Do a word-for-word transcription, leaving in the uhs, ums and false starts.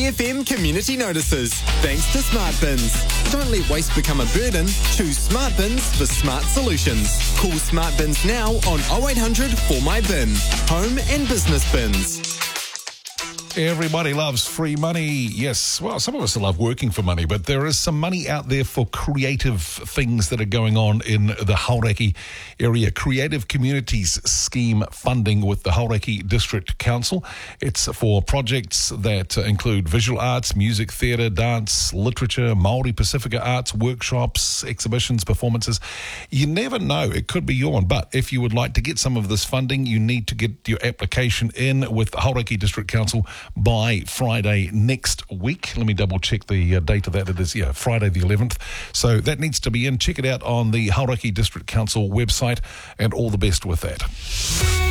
Today F M community notices. Thanks to Smart Bins. Don't let waste become a burden. Choose Smart Bins for smart solutions. Call Smart Bins now on oh eight hundred for my bin. Home and business bins. Everybody loves free money. Yes, well, some of us love working for money, but there is some money out there for creative things that are going on in the Hauraki area. Creative Communities Scheme funding with the Hauraki District Council. It's for projects that include visual arts, music, theatre, dance, literature, Māori Pacifica arts, workshops, exhibitions, performances. You never know, it could be your one, but if you would like to get some of this funding, you need to get your application in with the Hauraki District Council by Friday next week. Let me double check the uh, date of that. It is, yeah, Friday the eleventh. So that needs to be in. Check it out on the Hauraki District Council website, and all the best with that.